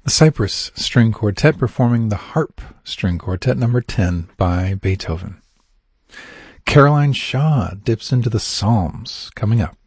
The Cypress String Quartet performing the Harp String Quartet number 10 by Beethoven. Caroline Shaw dips into the Psalms coming up.